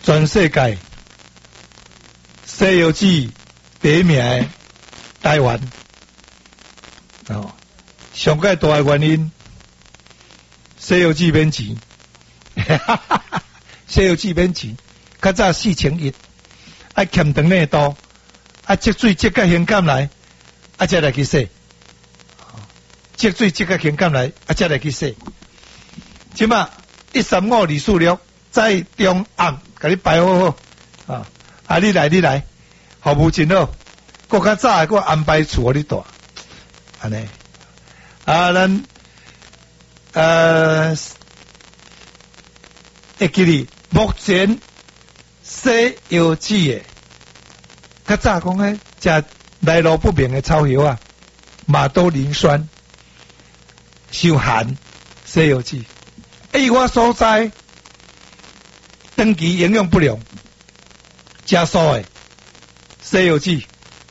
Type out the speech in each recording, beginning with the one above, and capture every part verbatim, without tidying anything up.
全世界《西游记》第一名的台湾哦，上界大的原因，《西游记》免钱，《西游记》免钱，较早四千一，爱欠长内多，啊积水积个现金来，啊才来去洗，积水积个现金来，啊才来去洗。即马一三五二四六，在中暗，甲你摆好好啊！啊，你来你来，服务真好，搁较早的搁安排厝互你住，安尼啊，咱呃，会记哩，目前《西游记》的较早讲诶，食来路不明的草药啊，马兜铃酸、伤寒，《西游记》。以我所在，长期营养不良，加素的《西游记》，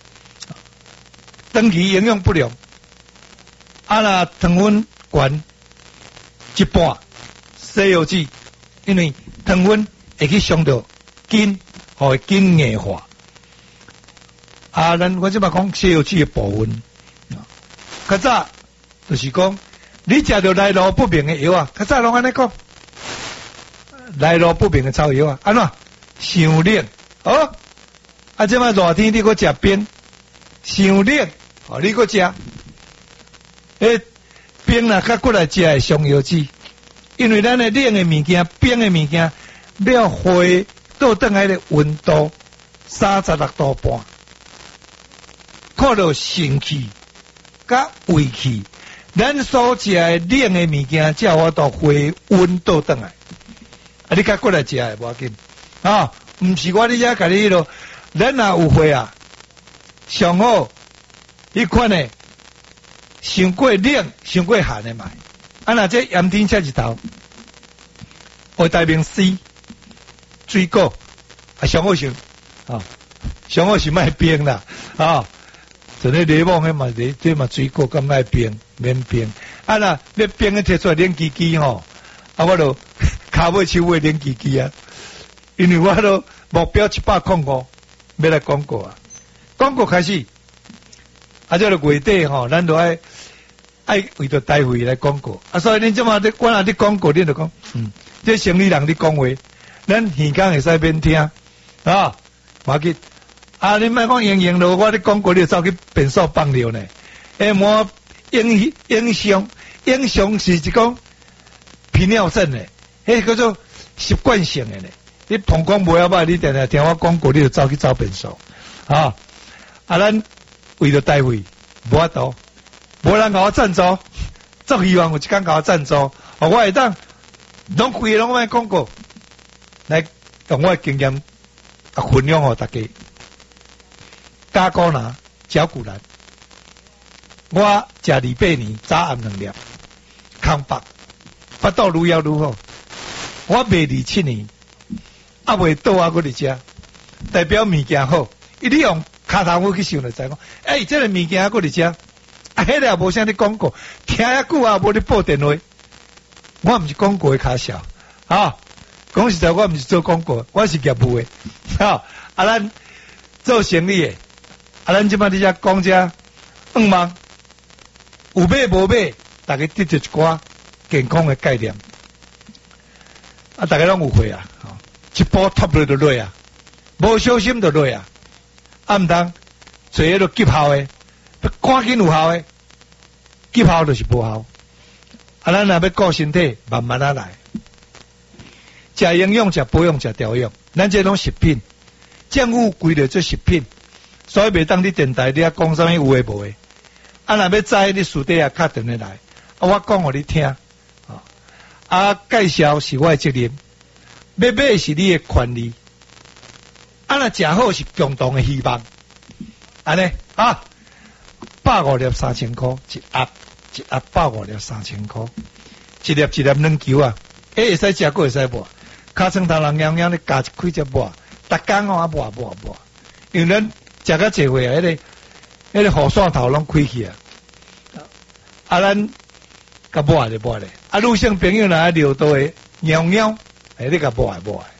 长期营养不良，啊那糖分悬一半，《西游记》，因为糖分会去伤到筋，互筋硬化。啊，咱我即摆讲《西游记》的部分，较早就是讲。你食到来路不明的药啊，较早拢安尼讲，来路不明的草药啊，安怎伤冷哦？啊，即摆热天你搁食冰，伤冷哦，你搁食，诶，冰若较过来食会伤药剂，因为咱的冷的物件、冰的物件，要回倒转来的温度三十六度半，靠到肾气甲胃气。咱所食的冷的物件，才有法度回温倒转来。啊，你甲过来食的无要紧啊，毋是我你遮甲你迄落，咱若有会啊，上好迄款的，伤过冷、伤过寒的买。啊，若这炎天赤日头，维他命 C、水果啊，上好是啊，上好是卖冰啦啊。像咧柠檬迄嘛，咧这嘛水果咁爱冰，免冰。啊那要冰个摕出来冷叽叽吼，啊我就骹尾手尾冷叽叽啊，因为我都目标一百零五，要来广告啊，广告开始，啊这个月底吼，咱都爱爱为着大会来广告，啊所以恁即马咧，我若咧广告，恁就讲，嗯，这生意人咧讲话，咱耳讲会使免听啊，无要紧。啊！你莫讲营营咯，我咧广告你走去便所放尿呢？诶，莫影影像影像是一讲频尿症呢，迄叫做习惯性的呢。你膀胱无晓歹，你定定听我广告，你就走去走便所啊！啊，咱为着大会无法度，无人甲我赞助，足希望有一天甲我赞助，我会当拢规个拢卖广告，来用我的经验啊分享互大家。加高拿脚骨兰，我食礼拜年早暗两粒，空白，腹肚愈枵愈好。我卖二七年，啊袂倒啊，我伫食，代表物件好。伊你用骹头我去想就知讲，诶、欸，这个物件我伫食，啊，迄个也无啥咧广告，听遐久啊，无咧报电话。我毋是广告的卡小，啊，讲实在，我毋是做广告，我是业务的，啊，啊，咱做生意的。啊，咱即摆伫遮讲遮，五万有买无买，大家得着一寡健康的概念。啊，大家拢有会啊，一波拖落就落啊，无小心就落啊。啊，毋通做迄个急效的，赶紧有效的，急效就是无效。啊，咱若要顾身体，慢慢啊来。食营养、食保养、食调养，咱这拢食品，政府规定做食品。所以袂当你电台你啊讲啥物有诶无诶，啊若要知你私底下敲电话来，啊我讲互你听，啊啊介绍是我诶责任，要买是你诶权利，啊若食好是共同诶希望，安尼啊，百五粒三千箍一盒，一盒百五粒三千箍，一粒一粒软球啊，诶会使食过会使无，尻川头人样样咧加一开只无，逐工哦啊无无无，因为咱。食到济岁啊，迄个、迄个雨伞头拢开去啊！啊，咱甲抹咧抹咧，啊，女性朋友若爱尿道诶尿尿，哎，你甲抹来抹来，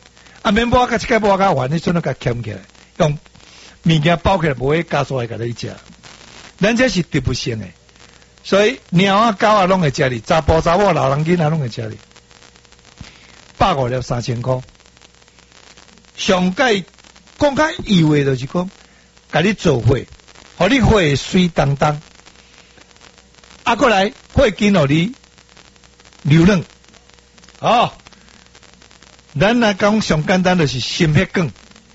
啊，免摸甲即个摸甲完，你阵甲捡起来，用物件包起来，无会加速来甲你食。咱这是植物性的，所以猫啊、狗啊拢会食哩，查甫查某、老人囡仔拢会食哩。百五粒三千块，上界讲较优的就是讲，甲你做伙，互你火水当当，啊，过来火筋互你流冷，哦。咱来讲上简单就是心血管，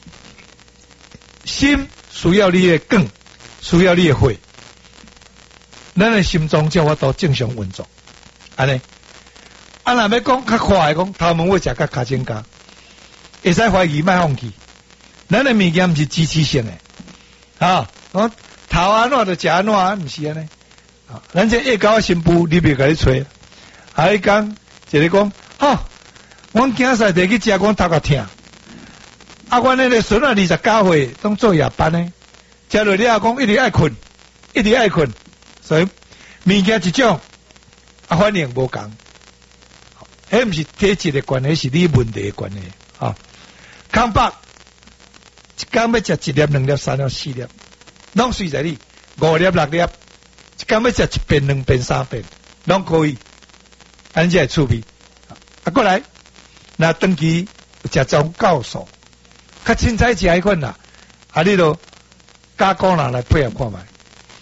心需要你的管，需要你的血，咱的心脏才法度正常运作。安尼，啊，若要讲较快的讲，头毛要食较加增加，会使怀疑卖放弃。咱的物件毋是支持性的，啊，我头安怎就食安怎，毋是安尼。啊，咱这夜狗新妇你别甲你吹，还讲一个讲，吼。阮囝婿摕去食，阮头壳疼。啊，阮那个孙啊，二十九岁，拢做夜班呢。食落了讲，一直爱困，一直爱困，所以物件一种啊，反应无共。迄毋是体质的关系，是你问题的关系啊。空白一工要食一粒、两粒、三粒、四粒，拢随在你五粒、六粒，一工要食一遍、两遍、三遍，拢可以，安尼才会趣味。啊，过来。那长期食种酵素，较凊彩食迄款啦，啊，你著加工人来配合看卖，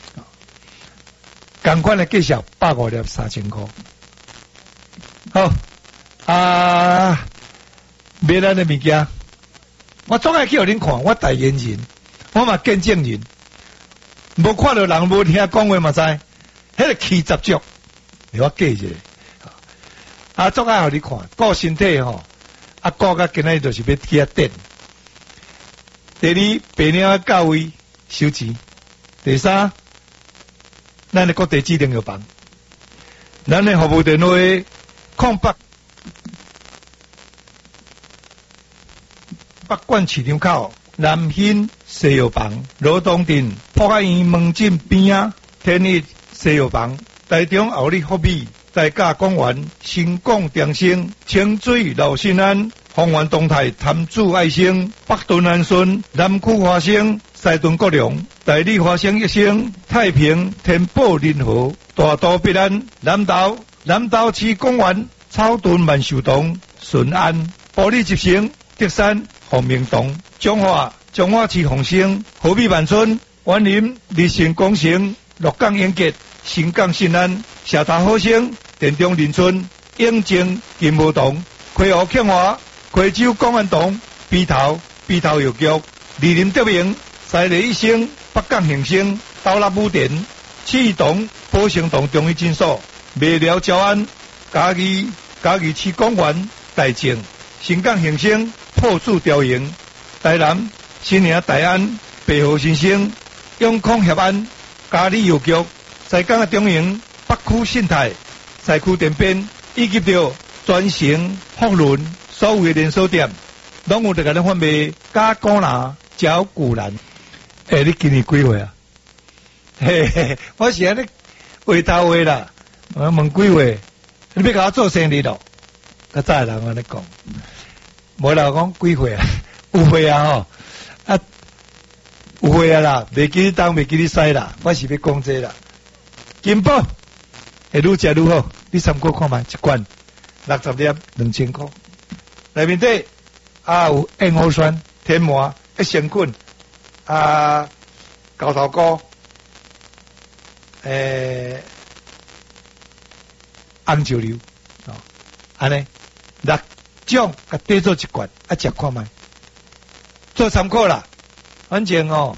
同款的介绍百五粒三千块，好啊，买咱的物件，我总爱去互恁看，我代言人，我嘛见证人，无看到人无听讲话嘛知，迄个气十足，我记者。啊，总爱互你看，顾身体吼，啊，顾甲今仔就是要去啊电。第二，白鸟教位收钱。第三，咱的各地指定药房，咱的服务电话空八北管市场口南兴西药房，罗东镇普爱园门诊边啊，天一西药房，台中后里福美。大甲公园、新港长生、清水老新安、丰原东泰潭子爱生、北屯安顺、南区花生、西屯国良、大理花生益生、太平天宝林和、大都必安、南投南投市公园、草屯万寿堂、顺安、玻璃集成、德山、洪明堂、中华中华市洪生、和美万村、园林立成工程、鹿港永杰、新港新安、社头好生、田中林村、永靖金茂堂、溪湖庆华、溪州公安堂、鼻头鼻头药局、二林德明、西丽医生、北港恒生、刀立武田、启东宝成堂中医诊所、麦寮招安、嘉义嘉义市公园、大正、新港恒生、破树雕营、台南新营大安、北河新生、永康协安、嘉义药局、西港的中营、北区信泰、西区店边，以及着全城福伦所有的连锁店，拢有在甲咱贩卖加工啦、照顾人。诶、欸，你今年几岁啊？嘿嘿，我是安尼回头话啦。我问几岁？你要甲我做生意咯？较早人安尼讲，无人讲几岁啊？有岁啊吼，啊有岁啊啦，袂记你东，袂记你西啦。我是要讲这啦。金宝会愈食愈好，你参考看卖，一罐六十粒两千块。内面底啊有燕窝酸、天麻、益生菌。啊，高头菇，诶，红石榴，哦，安尼六种，甲兑做一罐，啊，食看卖，做参考啦。反正哦，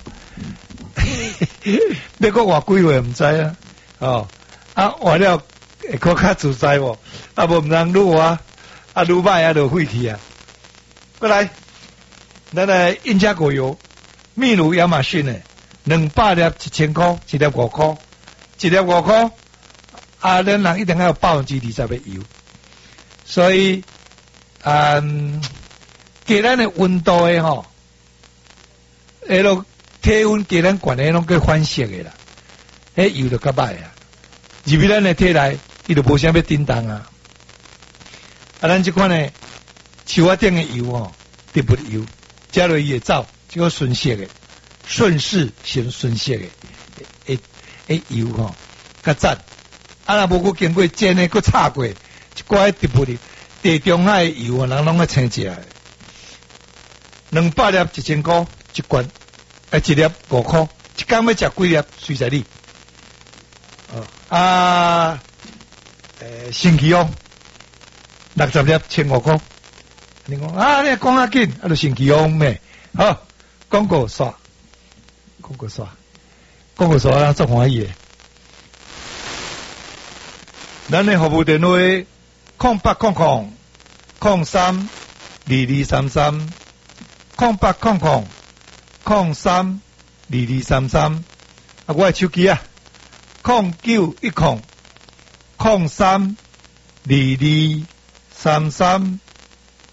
要搁活几岁毋知啊，哦，啊活了会搁较自在无？啊无毋通愈活，啊愈歹啊就废去啊。过来，咱来印加果油。秘鲁亚马逊的两百粒一千块，一粒五块，一粒五块，啊，咱人一定要有百分之二十的油，所以，嗯，给咱的温度的吼，迄落体温给咱管的拢叫反射的啦，迄油就较歹啊，入去咱的体内，伊就无啥要叮当啊，啊，咱这款呢，树仔顶的油吼， 滴不油，加落伊会走，这个顺势的，顺势先顺势的，诶诶油吼，较赞。啊，若无过经过煎的，佮炒过，一寡滴不哩，地中海的油啊，人拢爱青食的。两百粒一千块一罐，啊一粒五块，一工要食几粒随在你。哦啊，诶，星期哦，六十粒千五块。你讲啊，你讲啊紧，啊，就星期哦咩？好，广告刷，广告刷，广告刷，咱做欢喜的。咱的服务电话：空八空空空三二二三三。空八空空空三二二三三，啊，我的手机啊，空九一空空三二二三三。